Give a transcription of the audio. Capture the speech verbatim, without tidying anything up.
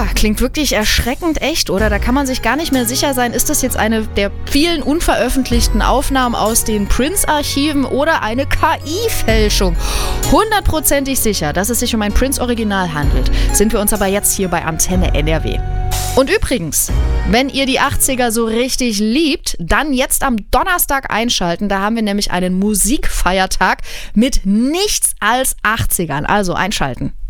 Ja, klingt wirklich erschreckend echt, oder? Da kann man sich gar nicht mehr sicher sein, ist das jetzt eine der vielen unveröffentlichten Aufnahmen aus den Prince-Archiven oder eine K I-Fälschung? Hundertprozentig sicher, dass es sich um ein Prince-Original handelt, sind wir uns aber jetzt hier bei Antenne N R W. Und übrigens, wenn ihr die achtziger so richtig liebt, dann jetzt am Donnerstag einschalten. Da haben wir nämlich einen Musikfeiertag mit nichts als achtzigern. Also einschalten.